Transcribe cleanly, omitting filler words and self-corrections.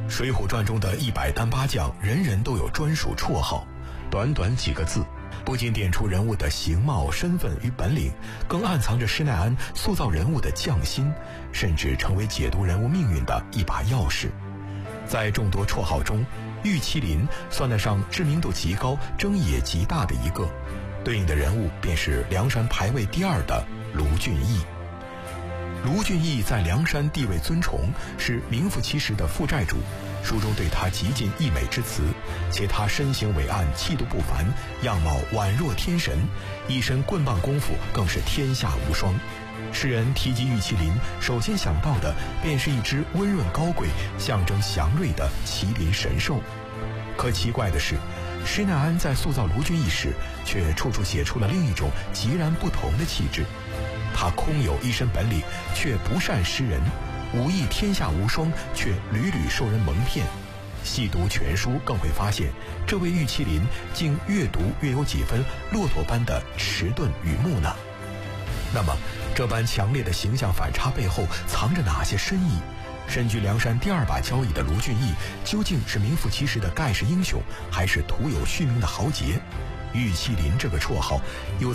《水浒传》中的100单八将，人人都有专属绰号。短短几个字，不仅点出人物的形貌、身份与本领，更暗藏着施耐庵塑造人物的匠心，甚至成为解读人物命运的一把钥匙。在众多绰号中，玉麒麟算得上知名度极高、争议也极大的一个，对应的人物便是梁山排位第2的卢俊义。卢俊义在梁山地位尊崇，是名副其实的负债主，书中对他极尽溢美之词，且他身形伟岸，气度不凡，样貌宛若天神，一身棍棒功夫更是天下无双。世人提及玉麒麟，首先想到的便是一只温润高贵、象征祥瑞的麒麟神兽。可奇怪的是，施耐庵在塑造卢俊义时，却处处写出了另一种截然不同的气质。他空有一身本领，却不善识人，武艺天下无双，却屡屡受人蒙骗。细读全书，更会发现这位玉麒麟竟越读越有几分骆驼般的迟钝与木讷。那么这般强烈的形象反差背后藏着哪些深意？身居梁山第2把交椅的卢俊义，究竟是名副其实的盖世英雄，还是徒有虚名的豪杰？玉麒麟这个绰号又